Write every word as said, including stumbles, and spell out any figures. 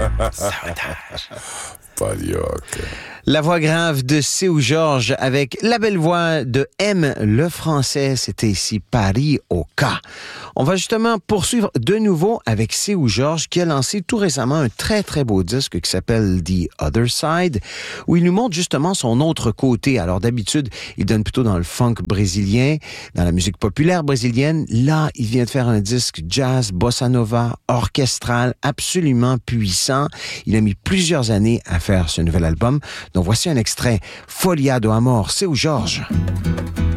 Sabotage. Palioc. La voix grave de Seu Georges avec la belle voix de M, le français. C'était ici Paris au cas. On va justement poursuivre de nouveau avec Seu Georges qui a lancé tout récemment un très très beau disque qui s'appelle The Other Side où il nous montre justement son autre côté. Alors d'habitude, il donne plutôt dans le funk brésilien, dans la musique populaire brésilienne. Là, il vient de faire un disque jazz, bossa nova, orchestral, absolument puissant. Il a mis plusieurs années à faire ce nouvel album. Donc voici un extrait, Folia do Amor, Seu Georges.